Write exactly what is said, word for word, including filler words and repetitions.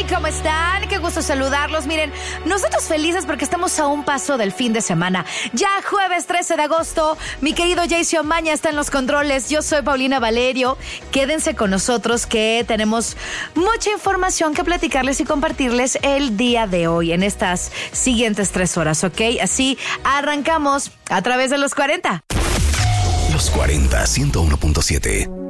¿Cómo están? Qué gusto saludarlos. Miren, nosotros felices porque estamos a un paso del fin de semana. Ya jueves trece de agosto, mi querido Jayce Omaña está en los controles. Yo soy Paulina Valerio. Quédense con nosotros que tenemos mucha información que platicarles y compartirles el día de hoy en estas siguientes tres horas, ¿ok? Así arrancamos a través de los cuarenta. Los cuarenta, ciento uno punto siete.